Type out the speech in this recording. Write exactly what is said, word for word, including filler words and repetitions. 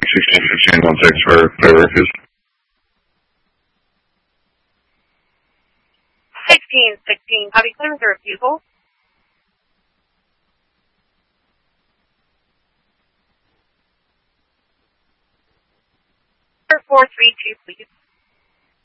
sixteen fifteen one six for clear refuse. sixteen sixteen, copy clear with a refusal. four three two, please.